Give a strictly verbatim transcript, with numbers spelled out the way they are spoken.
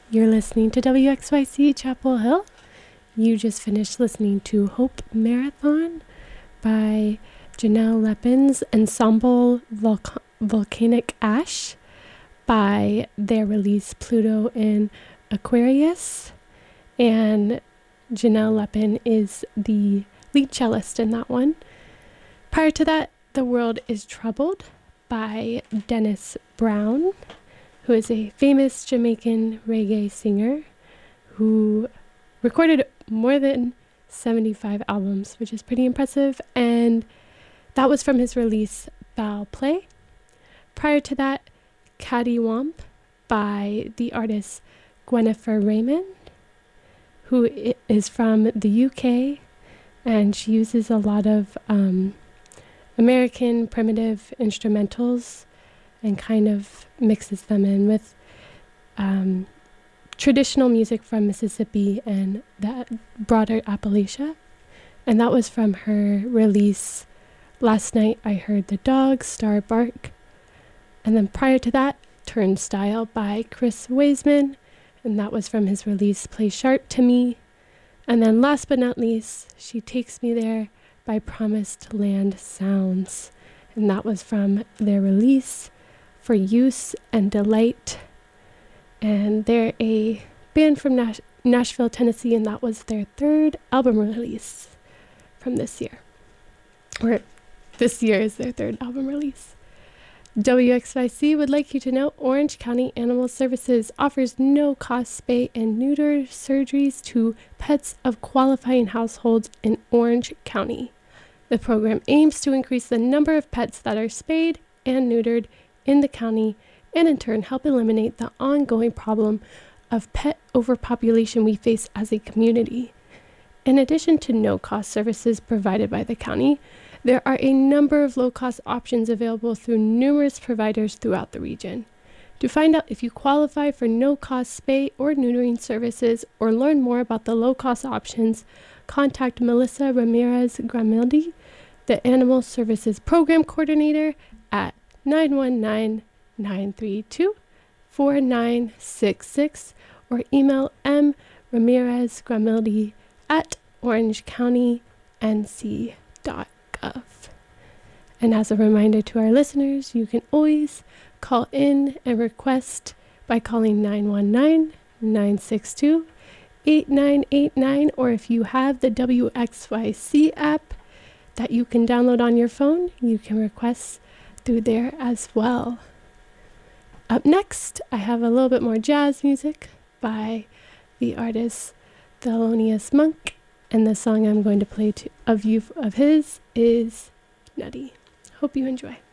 You're listening to W X Y C Chapel Hill. You just finished listening to Hope Marathon by Janelle Lepin's Ensemble Volca- Volcanic Ash by their release Pluto in Aquarius. And Janelle Lepin is the lead cellist in that one. Prior to that, The World is Troubled by Dennis Brown, who is a famous Jamaican reggae singer who recorded more than seventy-five albums, which is pretty impressive. And that was from his release Foul Play. Prior to that, Cattywomp by the artist Gwennifer Raymond, who is from the U K, and she uses a lot of um, American primitive instrumentals and kind of mixes them in with um, traditional music from Mississippi and that broader Appalachia. And that was from her release Last Night I Heard the Dog Star Bark. And then prior to that, Turnstile by Chris Weisman, and that was from his release Play Sharp to Me. And then last but not least, She Takes Me There by Promised Land Sounds, and that was from their release For Use and Delight. And they're a band from Nash- Nashville, Tennessee, and that was their third album release from this year. Or this year is their third album release. W X Y C would like you to know Orange County Animal Services offers no-cost spay and neuter surgeries to pets of qualifying households in Orange County. The program aims to increase the number of pets that are spayed and neutered in the county and in turn help eliminate the ongoing problem of pet overpopulation we face as a community. In addition to no-cost services provided by the county, there are a number of low-cost options available through numerous providers throughout the region. To find out if you qualify for no-cost spay or neutering services or learn more about the low-cost options, contact Melissa Ramirez Gramildi, the Animal Services Program Coordinator, at nine one nine, nine three two, four nine six six or email m ramirez gramildi at orange county n c dot gov. And as a reminder to our listeners, you can always call in and request by calling nine one nine, nine six two, eight nine eight nine, or if you have the W X Y C app that you can download on your phone, you can request through there as well. Up next, I have a little bit more jazz music by the artist Thelonious Monk, and the song I'm going to play to, of you of his is Nutty. Hope you enjoy.